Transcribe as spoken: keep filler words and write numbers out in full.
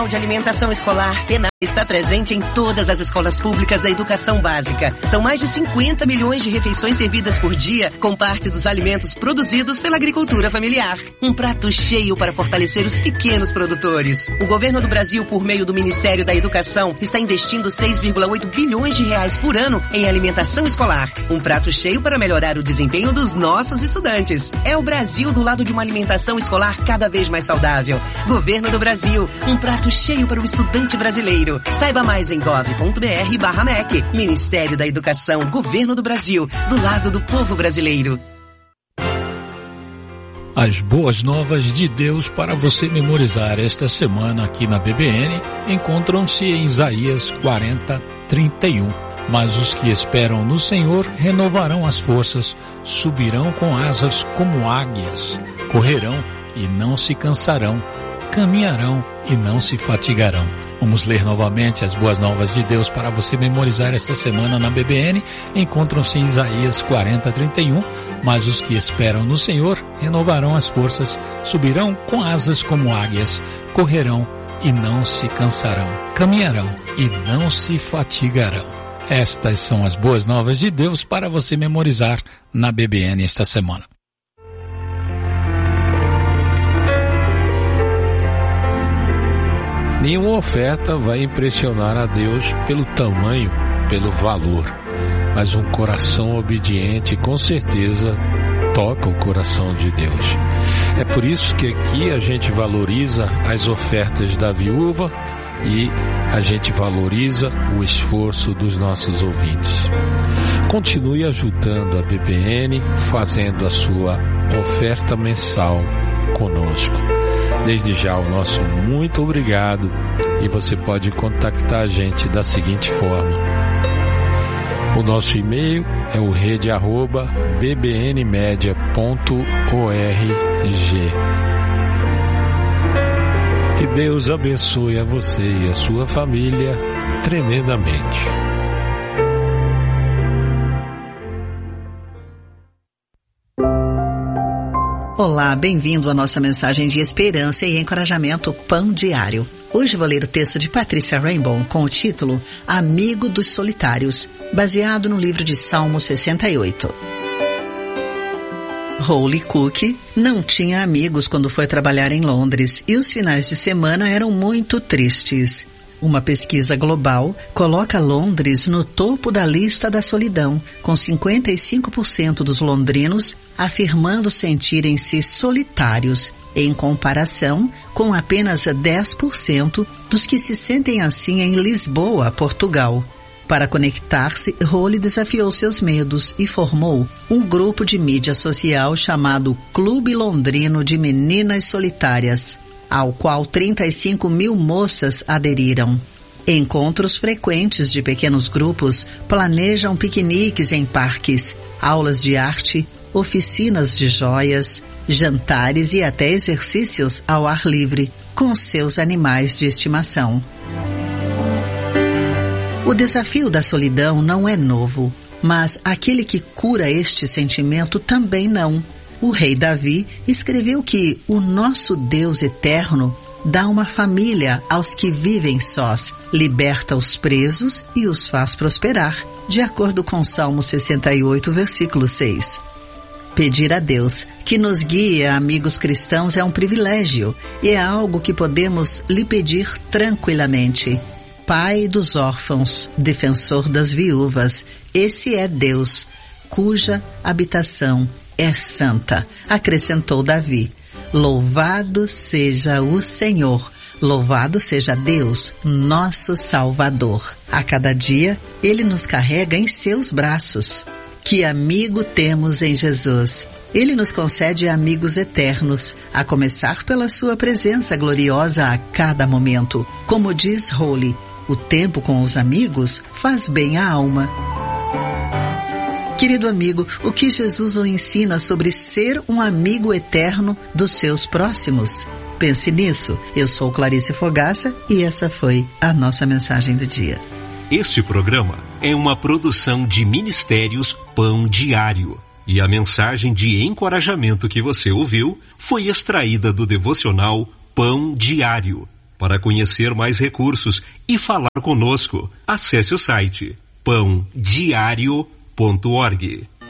de Alimentação Escolar Penal está presente em todas as escolas públicas da educação básica. São mais de cinquenta milhões de refeições servidas por dia, com parte dos alimentos produzidos pela agricultura familiar. Um prato cheio para fortalecer os pequenos produtores. O governo do Brasil, por meio do Ministério da Educação, está investindo seis vírgula oito bilhões de reais por ano em alimentação escolar. Um prato cheio para melhorar o desempenho dos nossos estudantes. É o Brasil do lado de uma alimentação escolar cada vez mais saudável. Governo do Brasil, um prato cheio para o estudante brasileiro. Saiba mais em gov.br barra M E C. Ministério da Educação, Governo do Brasil, do lado do povo brasileiro. As boas novas de Deus para você memorizar esta semana aqui na B B N encontram-se em Isaías quarenta, trinta e um. Mas os que esperam no Senhor renovarão as forças, subirão com asas como águias, correrão e não se cansarão, caminharão e não se fatigarão. Vamos ler novamente as boas novas de Deus para você memorizar esta semana na B B N. Encontram-se em Isaías quarenta, trinta e um. Mas os que esperam no Senhor renovarão as forças, subirão com asas como águias, correrão e não se cansarão, caminharão e não se fatigarão. Estas são as boas novas de Deus para você memorizar na B B N esta semana. Nenhuma oferta vai impressionar a Deus pelo tamanho, pelo valor, mas um coração obediente com certeza toca o coração de Deus. É por isso que aqui a gente valoriza as ofertas da viúva e a gente valoriza o esforço dos nossos ouvintes. Continue ajudando a B B N, fazendo a sua oferta mensal conosco. Desde já o nosso muito obrigado, e você pode contactar a gente da seguinte forma. O nosso e-mail é o rede arroba b b n media ponto org. Que Deus abençoe a você e a sua família tremendamente. Olá, bem-vindo à nossa mensagem de esperança e encorajamento Pão Diário. Hoje vou ler o texto de Patrícia Rainbow com o título Amigo dos Solitários, baseado no livro de Salmo sessenta e oito. Holly Cook não tinha amigos quando foi trabalhar em Londres e os finais de semana eram muito tristes. Uma pesquisa global coloca Londres no topo da lista da solidão, com cinquenta e cinco por cento dos londrinos afirmando sentirem-se solitários, em comparação com apenas dez por cento dos que se sentem assim em Lisboa, Portugal. Para conectar-se, Holly desafiou seus medos e formou um grupo de mídia social chamado Clube Londrino de Meninas Solitárias, ao qual trinta e cinco mil moças aderiram. Encontros frequentes de pequenos grupos planejam piqueniques em parques, aulas de arte, oficinas de joias, jantares e até exercícios ao ar livre com seus animais de estimação. O desafio da solidão não é novo, mas aquele que cura este sentimento também não. O rei Davi escreveu que o nosso Deus eterno dá uma família aos que vivem sós, liberta os presos e os faz prosperar, de acordo com Salmo sessenta e oito, versículo seis. Pedir a Deus que nos guie a amigos cristãos é um privilégio e é algo que podemos lhe pedir tranquilamente. Pai dos órfãos, defensor das viúvas, esse é Deus, cuja habitação é santa, acrescentou Davi. Louvado seja o Senhor, louvado seja Deus, nosso Salvador. A cada dia, Ele nos carrega em seus braços. Que amigo temos em Jesus! Ele nos concede amigos eternos, a começar pela sua presença gloriosa a cada momento. Como diz Holly, o tempo com os amigos faz bem à alma. Querido amigo, o que Jesus o ensina sobre ser um amigo eterno dos seus próximos? Pense nisso. Eu sou Clarice Fogaça e essa foi a nossa mensagem do dia. Este programa é uma produção de Ministérios Pão Diário. E a mensagem de encorajamento que você ouviu foi extraída do devocional Pão Diário, Para conhecer mais recursos e falar conosco, acesse o site pão diário ponto org.